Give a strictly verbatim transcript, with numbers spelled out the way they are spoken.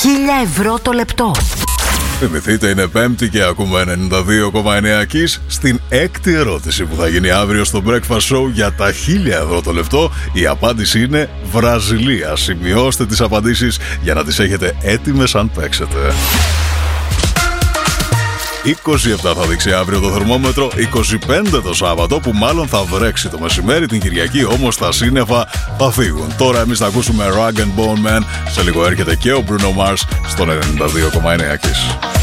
χίλια ευρώ το λεπτό. Θυμηθείτε, είναι Πέμπτη και ακούμε ενενήντα δύο κόμμα εννέα Kiss. Στην έκτη ερώτηση που θα γίνει αύριο στο Breakfast Show για τα χίλια ευρώ το λεπτό, η απάντηση είναι Βραζιλία. Σημειώστε τις απαντήσεις για να τις έχετε έτοιμες αν παίξετε. είκοσι επτά θα δείξει αύριο το θερμόμετρο, είκοσι πέντε το Σάββατο που μάλλον θα βρέξει το μεσημέρι, την Κυριακή όμως τα σύννεφα θα φύγουν. Τώρα εμείς θα ακούσουμε Rag and Bone Man, σε λίγο έρχεται και ο Bruno Mars στον ενενήντα δύο κόμμα εννέα Kiss.